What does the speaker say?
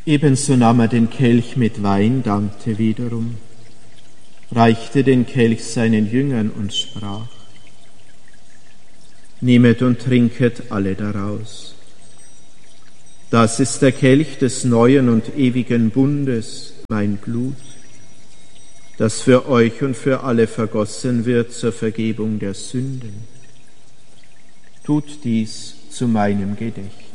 Ebenso nahm er den Kelch mit Wein, dankte wiederum, reichte den Kelch seinen Jüngern und sprach: Nehmet und trinket alle daraus. Das ist der Kelch des neuen und ewigen Bundes, mein Blut, das für euch und für alle vergossen wird zur Vergebung der Sünden. Tut dies zu meinem Gedächtnis.